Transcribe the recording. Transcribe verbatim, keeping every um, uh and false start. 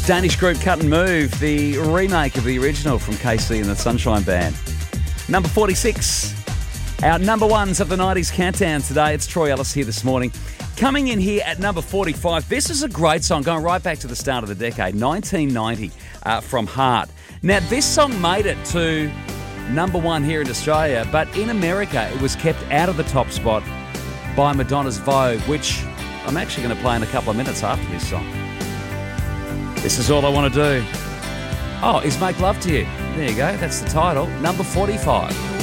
Danish group Cut and Move, the remake of the original from K C and the Sunshine Band. Number forty-six, our number ones of the nineties countdown today. It's Troy Ellis here this morning. Coming in here at number forty-five, this is a great song going right back to the start of the decade, nineteen ninety, uh, from Heart. Now, this song made it to number one here in Australia, but in America it was kept out of the top spot by Madonna's Vogue, which I'm actually going to play in a couple of minutes after this song. This is All I Want to Do. Oh, is Make Love to You. There you go, that's the title. Number forty-five.